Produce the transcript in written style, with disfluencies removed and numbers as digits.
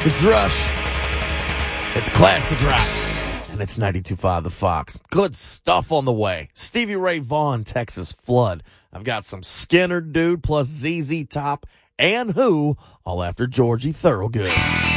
It's Rush. It's classic rock. And it's 92.5 The Fox. Good stuff on the way. Stevie Ray Vaughan, Texas Flood. I've got some Skinner Dude plus ZZ Top and Who, all after Georgie Thorogood.